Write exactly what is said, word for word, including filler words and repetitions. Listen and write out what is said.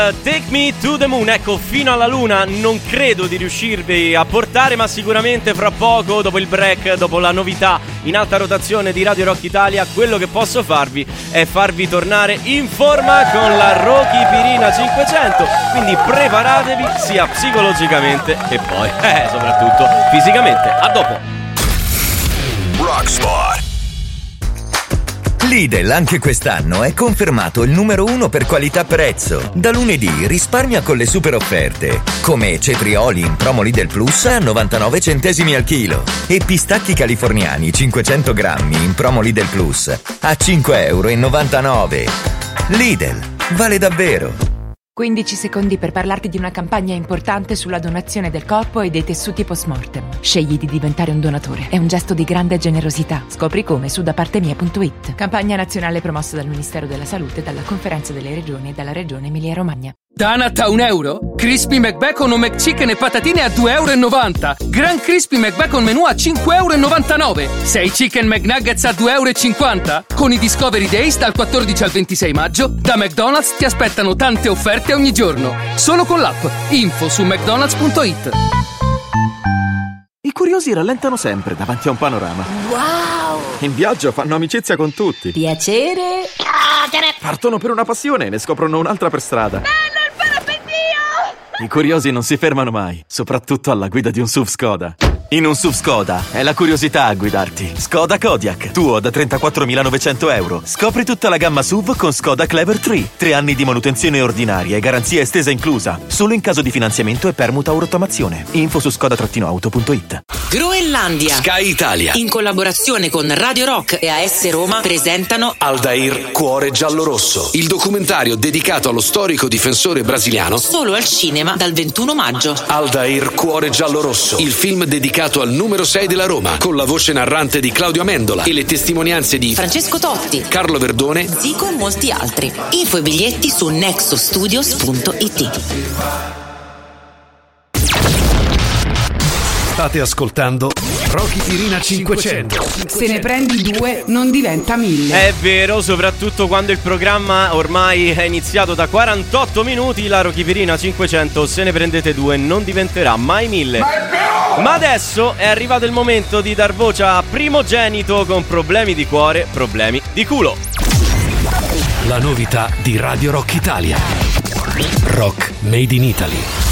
Take Me to the Moon, ecco, fino alla luna non credo di riuscirvi a portare, ma sicuramente fra poco, dopo il break, dopo la novità in alta rotazione di Radio Rock Italia, quello che posso farvi è farvi tornare in forma con la Rocky Pirina cinquecento, quindi preparatevi sia psicologicamente e poi, eh, soprattutto fisicamente. A dopo. Rockspot. Lidl anche quest'anno è confermato il numero uno per qualità-prezzo. Da lunedì risparmia con le super offerte, come cetrioli in promo Lidl Plus a novantanove centesimi al chilo e pistacchi californiani cinquecento grammi in promo Lidl Plus a cinque e novantanove euro. Lidl, vale davvero. quindici secondi per parlarti di una campagna importante sulla donazione del corpo e dei tessuti post-mortem. Scegli di diventare un donatore. È un gesto di grande generosità. Scopri come su da parte mia punto it. Campagna nazionale promossa dal Ministero della Salute, dalla Conferenza delle Regioni e dalla Regione Emilia-Romagna. Donut a un euro? Crispy McBacon o McChicken e patatine a due e novanta euro. Grand Crispy McBacon menù a cinque e novantanove euro. sei Chicken McNuggets a due e cinquanta euro. Con i Discovery Days dal quattordici al ventisei maggio, da McDonald's ti aspettano tante offerte ogni giorno. Solo con l'app. Info su mcdonalds punto it. I curiosi rallentano sempre davanti a un panorama. Wow! In viaggio fanno amicizia con tutti. Piacere. Partono per una passione e ne scoprono un'altra per strada. Bello il parapendio! I curiosi non si fermano mai, soprattutto alla guida di un S U V Skoda. In un S U V Skoda è la curiosità a guidarti. Skoda Kodiaq, tuo da trentaquattromilanovecento euro. Scopri tutta la gamma S U V con Skoda Clever tre. Tre anni di manutenzione ordinaria e garanzia estesa inclusa. Solo in caso di finanziamento e permuta o rottamazione. Info su skoda auto punto it. Groenlandia, Sky Italia, in collaborazione con Radio Rock e A S Roma, presentano Aldair Cuore Giallorosso, il documentario dedicato allo storico difensore brasiliano, solo al cinema dal ventuno maggio. Aldair Cuore Giallorosso, il film dedicato al numero sei della Roma, con la voce narrante di Claudio Amendola e le testimonianze di Francesco Totti, Carlo Verdone, Zico e molti altri. Info e biglietti su nexo studios punto it. State ascoltando Rocky Pirina cinquecento. Se ne prendi due non diventa mille. È vero, soprattutto quando il programma ormai è iniziato da quarantotto minuti. La Rocky Pirina cinquecento, se ne prendete due, non diventerà mai mille. Ma adesso è arrivato il momento di dar voce a Primogenito con problemi di cuore, problemi di culo. La novità di Radio Rock Italia. Rock Made in Italy.